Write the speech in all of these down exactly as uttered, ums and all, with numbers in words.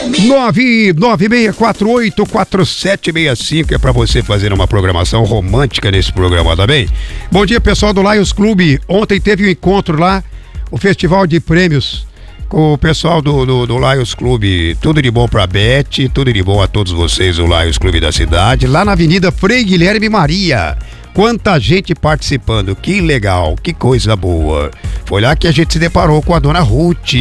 nove nove seis quatro oito quatro sete seis cinco é pra você fazer uma programação romântica nesse programa, tá bem? Bom dia, pessoal do Lions Clube. Ontem teve um encontro lá, o festival de prêmios com o pessoal do, do, do Lions Clube. Tudo de bom pra Beth, tudo de bom a todos vocês, o Lions Clube da cidade, lá na Avenida Frei Guilherme Maria. Quanta gente participando, que legal, que coisa boa. Foi lá que a gente se deparou com a dona Ruth.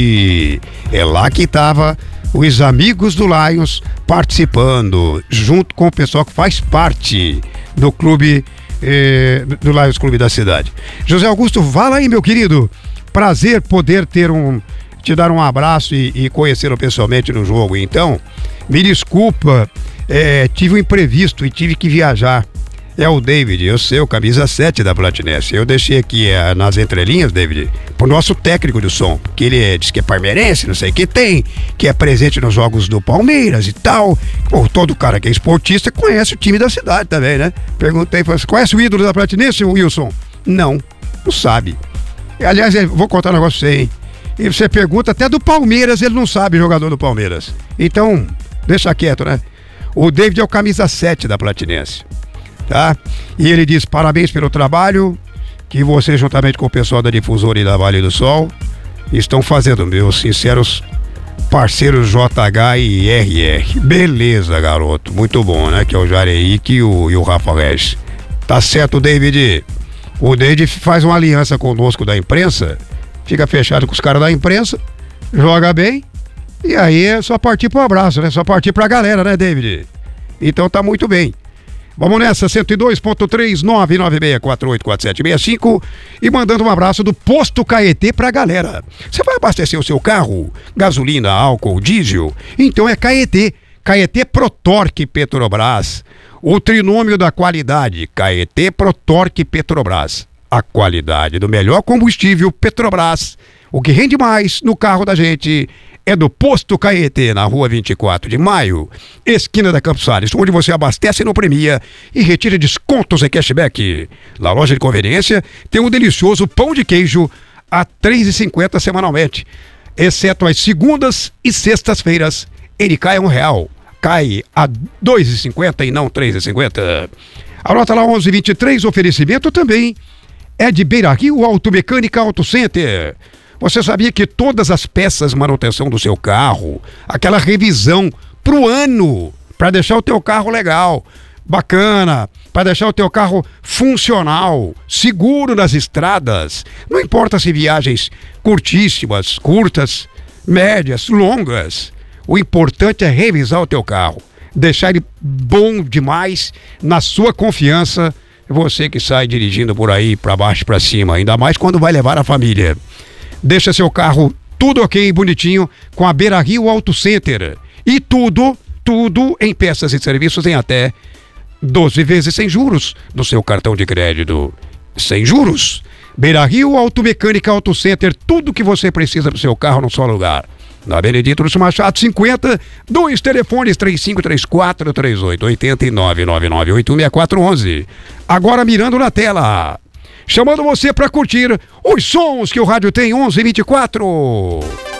É lá que tava os amigos do Lions participando, junto com o pessoal que faz parte do clube, eh, do Lions Clube da cidade. José Augusto, fala aí, meu querido. Prazer poder ter um, te dar um abraço e, e conhecê-lo pessoalmente no jogo. Então, me desculpa, eh, tive um imprevisto e tive que viajar. É o David, eu sei, o camisa sete da Platinense. Eu deixei aqui é, nas entrelinhas, David, pro nosso técnico de som, que ele é, diz que é palmeirense, não sei o que tem, que é presente nos jogos do Palmeiras e tal. Pô, todo cara que é esportista conhece o time da cidade também, né? Perguntei, falei, conhece o ídolo da Platinense, Wilson? Não, não sabe. Aliás, eu vou contar um negócio pra você, hein? E você pergunta, até do Palmeiras ele não sabe, jogador do Palmeiras. Então, deixa quieto, né? O David é o camisa sete da Platinense. Tá? E ele diz, parabéns pelo trabalho que você, juntamente com o pessoal da Difusora e da Vale do Sol, estão fazendo, meus sinceros parceiros J H e R R. Beleza, garoto, muito bom, né? Que é o Jareik e o, e o Rafa Regis. Tá certo, David. O David faz uma aliança conosco da imprensa, fica fechado com os caras da imprensa, joga bem, e aí é só partir pro abraço, né? Só partir pra galera, né, David? Então tá muito bem. Vamos nessa, cento e dois ponto três, nove nove seis quatro oito quatro sete seis cinco, e mandando um abraço do Posto Caetê pra galera. Você vai abastecer o seu carro? Gasolina, álcool, diesel? Então é Caetê. Caetê Protorque Petrobras. O trinômio da qualidade. Caetê Protorque Petrobras. A qualidade do melhor combustível Petrobras. O que rende mais no carro da gente é do Posto Caetê, na rua vinte e quatro de maio, esquina da Campos Salles, onde você abastece no Premia e retira descontos e cashback. Na loja de conveniência tem um delicioso pão de queijo a três reais e cinquenta centavos semanalmente, exceto as segundas e sextas-feiras. Ele cai a um real, cai a dois reais e cinquenta centavos e não três reais e cinquenta centavos. Anota lá onze vinte e três, oferecimento também é de Beira Rio Automecânica Auto Center. Você sabia que todas as peças manutenção do seu carro, aquela revisão pro ano, para deixar o teu carro legal, bacana, para deixar o teu carro funcional, seguro nas estradas, não importa se viagens curtíssimas, curtas, médias, longas, o importante é revisar o teu carro, deixar ele bom demais na sua confiança, você que sai dirigindo por aí, para baixo e para cima, ainda mais quando vai levar a família. Deixa seu carro tudo ok, bonitinho, com a Beira Rio Auto Center. E tudo, tudo em peças e serviços em até doze vezes sem juros no seu cartão de crédito. Sem juros. Beira Rio Automecânica Auto Center, tudo que você precisa do seu carro no só lugar. Na Benedito Lúcio Machado cinquenta, dois telefones três cinco três quatro três oito oito zero e nove nove nove oito um seis quatro um um. Agora mirando na tela. Chamando você para curtir os sons que o rádio tem, onze vinte e quatro.